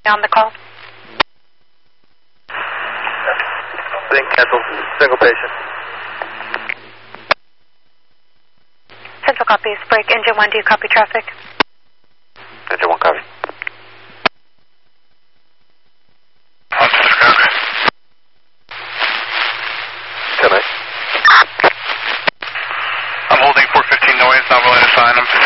on the call. Being canceled. Single patient. Central copies. Break. Engine 1, do you copy traffic? Engine 1 copy. I'm holding 415 noise, not willing to sign. I'm